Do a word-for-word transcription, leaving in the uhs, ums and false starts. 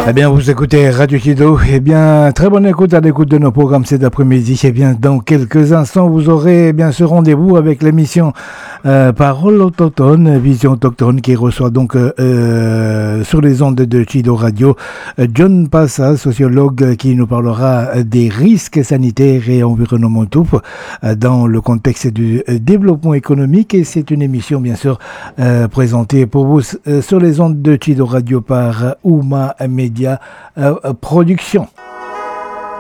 Eh bien, vous écoutez Radio Kido. Eh bien, très bonne écoute à l'écoute de nos programmes cet après-midi. Eh bien, dans quelques instants, vous aurez eh bien ce rendez-vous avec l'émission euh, Parole autochtone, Vision autochtone, qui reçoit donc euh, euh, sur les ondes de Kido Radio John Passa, sociologue, qui nous parlera des risques sanitaires et environnementaux euh, dans le contexte du développement économique. Et c'est une émission, bien sûr, euh, présentée pour vous euh, sur les ondes de Kido Radio par Ouma Media euh, Production.